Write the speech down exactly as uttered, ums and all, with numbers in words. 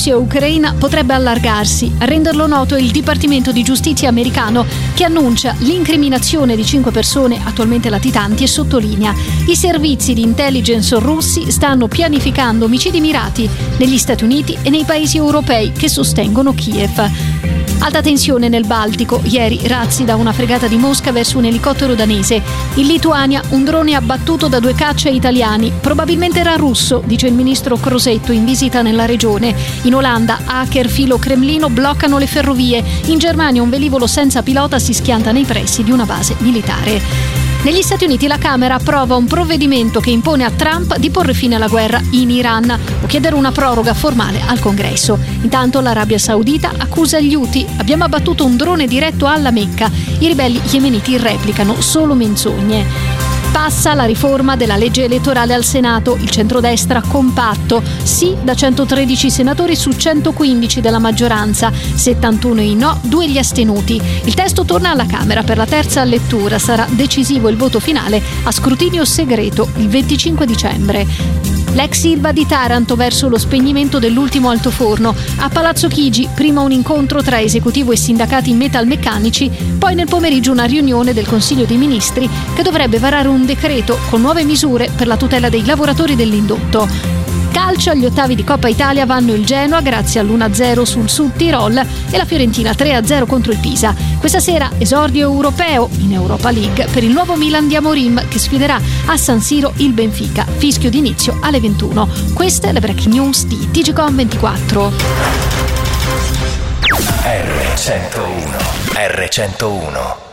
Russia e Ucraina potrebbe allargarsi. A renderlo noto è il Dipartimento di Giustizia americano, che annuncia l'incriminazione di cinque persone attualmente latitanti e sottolinea: i servizi di intelligence russi stanno pianificando omicidi mirati negli Stati Uniti e nei paesi europei che sostengono Kiev. Alta tensione nel Baltico. Ieri razzi da una fregata di Mosca verso un elicottero danese. In Lituania un drone abbattuto da due caccia italiani. Probabilmente era russo, dice il ministro Crosetto in visita nella regione. In Olanda hacker filo Cremlino bloccano le ferrovie. In Germania un velivolo senza pilota si schianta nei pressi di una base militare. Negli Stati Uniti la Camera approva un provvedimento che impone a Trump di porre fine alla guerra in Iran o chiedere una proroga formale al Congresso. Intanto l'Arabia Saudita accusa gli Houthi: abbiamo abbattuto un drone diretto alla Mecca. I ribelli yemeniti replicano solo menzogne. Passa la riforma della legge elettorale al Senato. Il centrodestra compatto. Sì da centotredici senatori su centoquindici della maggioranza, settantuno i no, due gli astenuti. Il testo torna alla Camera per la terza lettura. Sarà decisivo il voto finale a scrutinio segreto il venticinque dicembre. L'ex Ilva di Taranto verso lo spegnimento dell'ultimo altoforno. A Palazzo Chigi prima un incontro tra esecutivo e sindacati metalmeccanici, poi nel pomeriggio una riunione del Consiglio dei Ministri che dovrebbe varare un decreto con nuove misure per la tutela dei lavoratori dell'indotto. Calcio, agli ottavi di Coppa Italia vanno il Genoa grazie all'uno a zero sul Sud Tirol e la Fiorentina tre a zero contro il Pisa. Questa sera esordio europeo in Europa League per il nuovo Milan di Amorim che sfiderà a San Siro il Benfica. Fischio d'inizio alle ventuno. Queste le breaking news di T G Com ventiquattro. R centouno. R centouno.